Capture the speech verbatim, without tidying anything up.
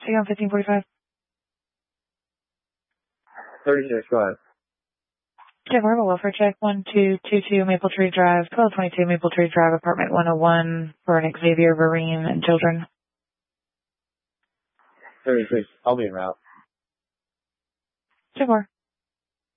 See you on fifteen forty-five. thirty-six, go ahead. Jaguar, a welfare check, one two two two Maple Tree Drive, twelve twenty-two Maple Tree Drive, apartment one oh one, for an Xavier, Vereen, and children. thirty-six, I'll be en route. Jaguar.